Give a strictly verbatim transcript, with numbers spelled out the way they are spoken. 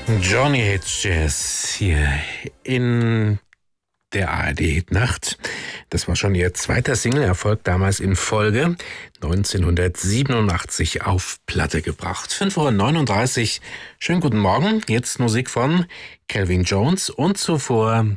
Johnny Hedges hier in der A R D-Hitnacht. Das war schon ihr zweiter Single-Erfolg, damals in Folge, neunzehnhundertsiebenundachtzig auf Platte gebracht. fünf Uhr neununddreißig, schönen guten Morgen. Jetzt Musik von Calvin Jones und zuvor